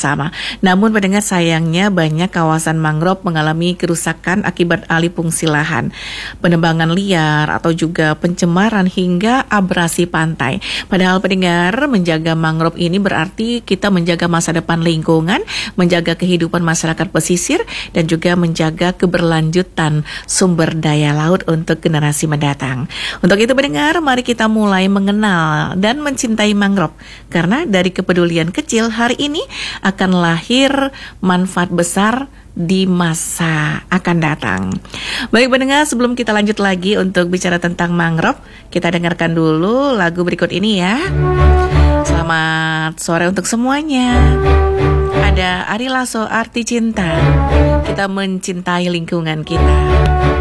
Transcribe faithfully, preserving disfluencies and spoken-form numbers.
bersama. Namun pendengar, sayangnya banyak kawasan mangrove mengalami kerusakan akibat alih fungsi lahan, penebangan liar atau juga pencemaran hingga abrasi pantai. Padahal pendengar, menjaga mangrove ini berarti kita menjaga masa depan lingkungan, menjaga kehidupan masyarakat pesisir, dan juga menjaga keberlanjutan sumber daya laut untuk generasi mendatang. Untuk itu pendengar, mari kita mulai mengenal dan mencintai mangrove, karena dari kepedulian kecil hari ini akan lahir manfaat besar di masa akan datang. Baik pendengar, sebelum kita lanjut lagi untuk bicara tentang mangrove, kita dengarkan dulu lagu berikut ini ya. Selamat sore untuk semuanya. Ada Ari Lasso, Arti Cinta. Kita mencintai lingkungan kita.